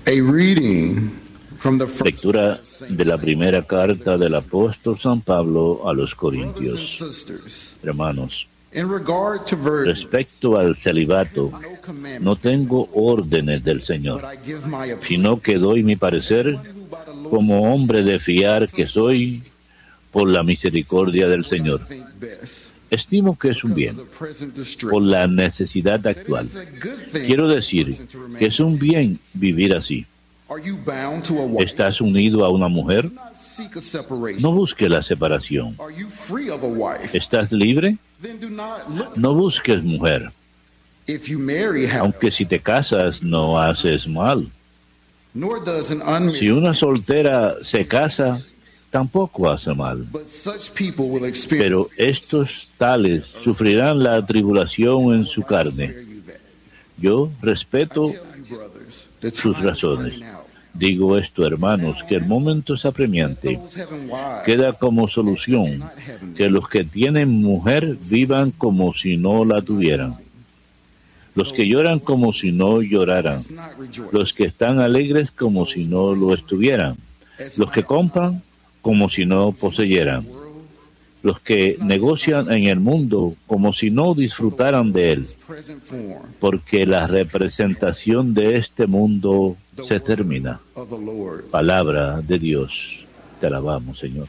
A reading from the first Lectura de la primera carta del apóstol San Pablo a los brothers and Corintios. sisters. Hermanos, In regard to virgin, respecto al celibato, no commandment, no tengo órdenes del but Señor, I give my opinion. sino que doy mi parecer como hombre de fiar que soy por la misericordia del Señor. Think best. Estimo que es un bien The present distress. por la necesidad actual. It's a good thing. Quiero decir que es un bien vivir así. Are you bound to a wife? ¿Estás unido a una mujer? Do not seek a separation. No busques la separación. Are you free of a wife? ¿Estás libre? Then do not look. No busques mujer. If you marry, have, Aunque si te casas no haces mal. nor does an unmarried. Si una soltera se casa, tampoco hace mal. But such people will experience. Pero estos tales sufrirán la tribulación en su carne. Yo respeto Tell you, brothers, the sus time is razones. running out. Digo esto, hermanos, que el momento es apremiante. Those having wives, Queda como solución que los que tienen mujer vivan como si no la tuvieran. Los que lloran como si no lloraran. not rejoice. Los que están alegres como si no lo estuvieran. Los que compran como si no poseyeran. Los que negocian en el mundo como si no disfrutaran de él. Present form Porque la representación de este mundo se termina. of the Lord. Palabra de Dios. Te alabamos, Señor.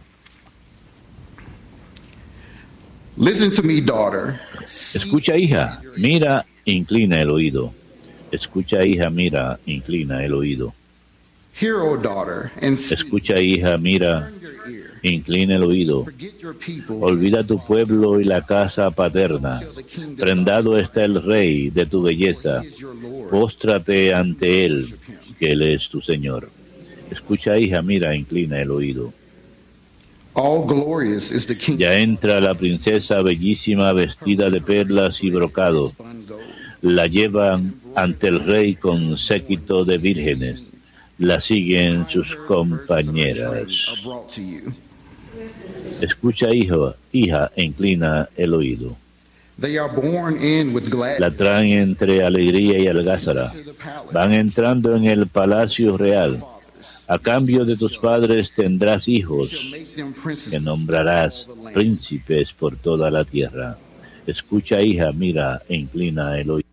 Listen to me, daughter. Escucha, hija, mira, inclina el oído. Escucha, hija, mira, inclina el oído. Hear, O daughter, and see. Escucha, hija, mira, Turn your ear. inclina el oído. Forget your people. Olvida tu pueblo y la casa paterna. Prendado está el rey de tu belleza. He is your Lord. Póstrate ante él, que él es tu Señor. Escucha, hija, mira, inclina el oído. All glorious is the king. Ya entra la princesa bellísima vestida de perlas y brocado. Spun gold. La llevan ante el rey con séquito de vírgenes. La siguen sus compañeras. Are brought to you. Escucha, hija, inclina el oído. They are born in with La gladness traen entre alegría y algázara. to the palace. Van entrando en el palacio real. A cambio de tus padres tendrás hijos, Shall make them princes. que nombrarás príncipes por toda la tierra. Escucha, hija, mira, inclina el oído.